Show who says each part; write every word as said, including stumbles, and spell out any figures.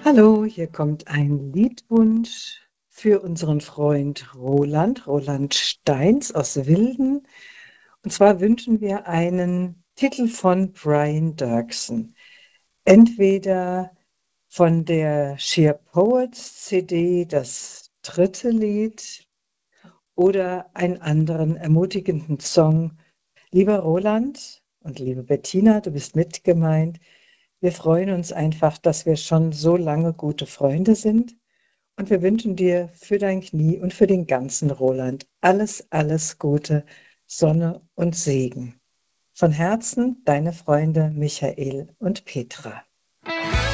Speaker 1: Hallo, hier kommt ein Liedwunsch für unseren Freund Roland, Roland Steins aus Wilden. Und zwar wünschen wir einen Titel von Brian Doerksen. Entweder von der Sheer Poets C D, das dritte Lied, oder einen anderen ermutigenden Song. Lieber Roland und liebe Bettina, du bist mitgemeint. Wir freuen uns einfach, dass wir schon so lange gute Freunde sind. Und wir wünschen dir für dein Knie und für den ganzen Roland alles, alles Gute, Sonne und Segen. Von Herzen, deine Freunde Michael und Petra.